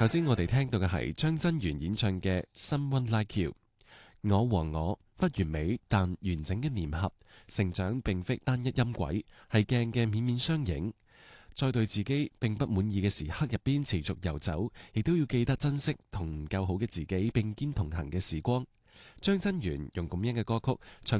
頭先我哋聽到嘅係張真源演唱嘅《Someone Like You》。我和我不完美但完整嘅粘合，成長並非單一音軌，係鏡嘅面面相映。在對自己並不滿意嘅時刻入邊持續遊走，亦都要記得珍惜同唔夠好嘅自己並肩同行嘅時光。張真源用咁樣嘅歌曲唱